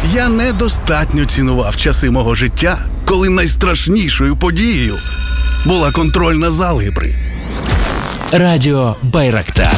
Я недостатньо цінував часи мого життя, коли найстрашнішою подією була контрольна з алгебри. Радіо Байрактар.